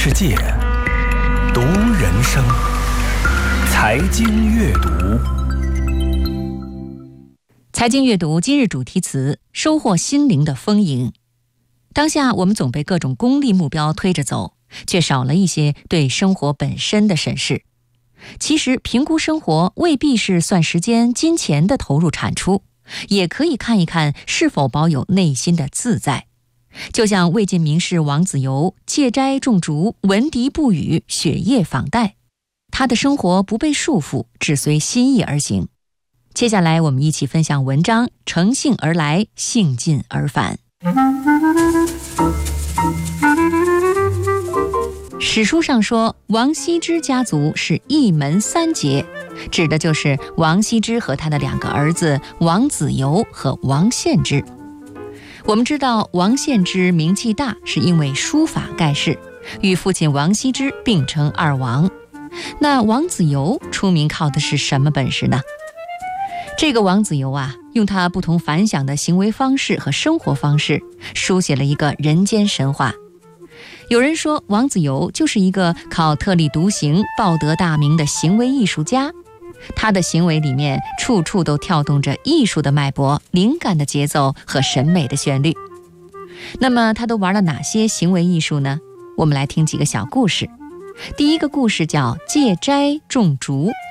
世界，读人生。财经阅读， 财经阅读今日主题词：收获心灵的丰盈。当下我们总被各种功利目标推着走，却少了一些对生活本身的审视。其实评估生活未必是算时间、金钱的投入产出，也可以看一看是否保有内心的自在。就像魏晋名士王子猷戒斋种竹，闻笛不语，雪夜访戴，他的生活不被束缚，只随心意而行。接下来我们一起分享文章：乘兴而来，兴尽而返。史书上说，王羲之家族是一门三杰，指的就是王羲之和他的两个儿子王子猷和王献之。我们知道王献之名气大，是因为书法盖世，与父亲王羲之并称二王。那王子猷出名靠的是什么本事呢？这个王子猷用他不同凡响的行为方式和生活方式，书写了一个人间神话。有人说，王子猷就是一个靠特立独行抱得大名的行为艺术家，他的行为里面处处都跳动着艺术的脉搏、灵感的节奏和审美的旋律。那么他都玩了哪些行为艺术呢？我们来听几个小故事。第一个故事叫戒斋种竹。